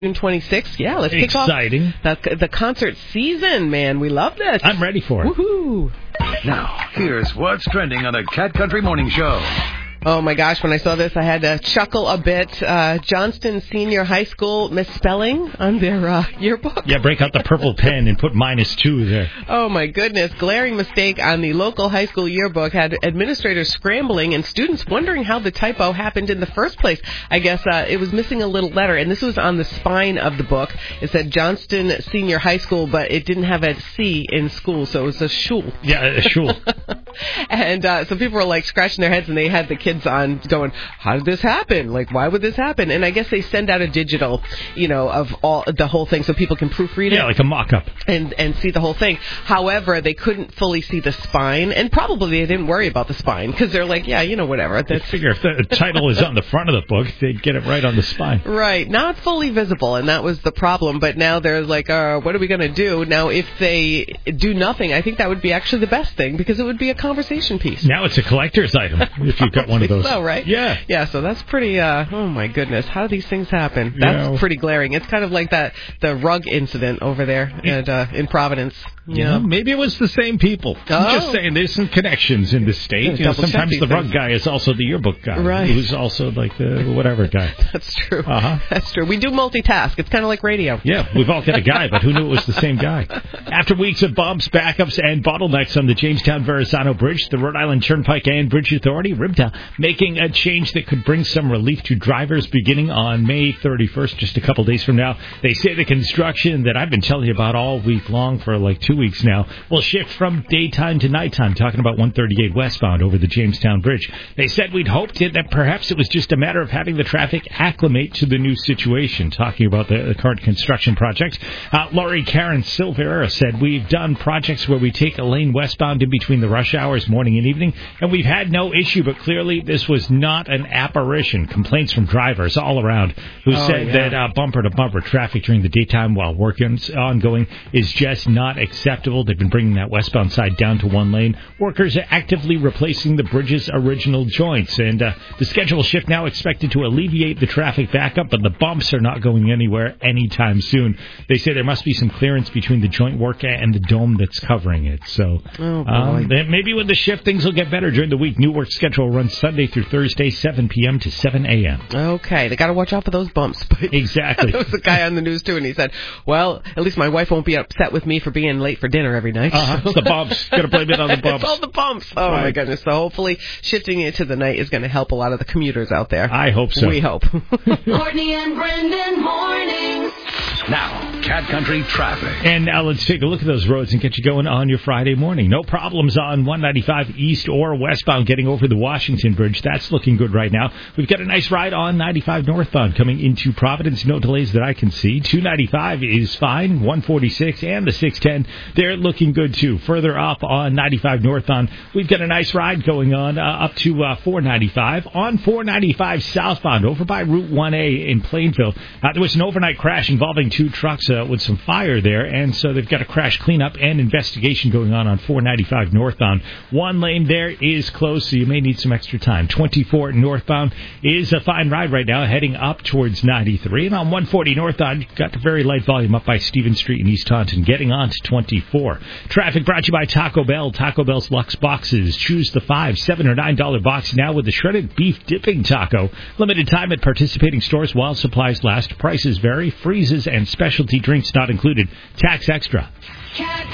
June 26th. Yeah, let's kick off the concert season, man. We love this. I'm ready for it. Woohoo! Now, here's what's trending on the Cat Country Morning Show. Oh, my gosh, when I saw this, I had to chuckle a bit. Johnston Senior High School misspelling on their yearbook. Yeah, break out the purple pen and put -2 there. Oh, my goodness. Glaring mistake on the local high school yearbook had administrators scrambling and students wondering how the typo happened in the first place. I guess it was missing a little letter, and this was on the spine of the book. It said Johnston Senior High School, but it didn't have a C in school, so it was a shul. Yeah, a shul. And so people were, like, scratching their heads, and they had the kids on going, how did this happen? Like, why would this happen? And I guess they send out a digital, of the whole thing so people can proofread it. Yeah, like a mock-up. And see the whole thing. However, they couldn't fully see the spine, and probably they didn't worry about the spine, because they're like, yeah, whatever. They figure if the title is on the front of the book, they'd get it right on the spine. Right. Not fully visible, and that was the problem. But now they're like, what are we going to do? Now, if they do nothing, I think that would be actually the best thing, because it would be a conversation piece. Now it's a collector's item, if you've got one of those. So, right? Yeah. Yeah, so that's pretty, oh my goodness, how do these things happen? That's pretty glaring. It's kind of like the rug incident over there in Providence. You know? Maybe it was the same people. I'm just saying, there's some connections in the state. Sometimes the rug guy is also the yearbook guy, right? Who's also like the whatever guy. That's true. That's true. We do multitask. It's kind of like radio. Yeah, we've all got a guy, but who knew it was the same guy? After weeks of bumps, backups, and bottlenecks on the Jamestown-Verrazano Bridge, the Rhode Island Turnpike and Bridge Authority, RIMTA, making a change that could bring some relief to drivers beginning on May 31st, just a couple days from now. They say the construction that I've been telling you about all week long for like 2 weeks now will shift from daytime to nighttime, talking about 138 westbound over the Jamestown Bridge. They said we'd hoped that perhaps it was just a matter of having the traffic acclimate to the new situation, talking about the current construction projects. Laurie Karen Silvera said, we've done projects where we take a lane westbound in between the rush hours, morning and evening, and we've had no issue, but clearly this was not an apparition. Complaints from drivers all around who said that bumper-to-bumper traffic during the daytime while work is ongoing is just not acceptable. They've been bringing that westbound side down to one lane. Workers are actively replacing the bridge's original joints, and the schedule shift now expected to alleviate the traffic backup, but the bumps are not going anywhere anytime soon. They say there must be some clearance between the joint work and the dome that's covering it. So maybe with the shift, things will get better during the week. New work schedule runs Sunday through Thursday, 7 p.m. to 7 a.m. Okay, they got to watch out for those bumps. But exactly. There was a guy on the news, too, and he said, well, at least my wife won't be upset with me for being late for dinner every night. It's the bumps. Got to blame it on the bumps. It's all the bumps. Oh, right. My goodness. So hopefully shifting it to the night is going to help a lot of the commuters out there. I hope so. We hope. Courtney and Brendan mornings. Now, Cat Country traffic. And now let's take a look at those roads and get you going on your Friday morning. No problems on 195 east or westbound getting over the Washington Bridge. That's looking good right now. We've got a nice ride on 95 northbound coming into Providence. No delays that I can see. 295 is fine. 146 and the 610, they're looking good too. Further up on 95 northbound, we've got a nice ride going on up to 495. On 495 southbound over by Route 1A in Plainville, there was an overnight crash involving two trucks with some fire there, and so they've got a crash cleanup and investigation going on 495 northbound. One lane there is closed, so you may need some extra time. 24 northbound is a fine ride right now, heading up towards 93. And on 140 northbound, you've got the very light volume up by Stevens Street in East Taunton, getting on to 24. Traffic brought to you by Taco Bell. Taco Bell's Lux Boxes. Choose the $5, $7, or $9 box now with the shredded beef dipping taco. Limited time at participating stores while supplies last. Prices vary. Freezes and specialty drinks not included. Tax extra.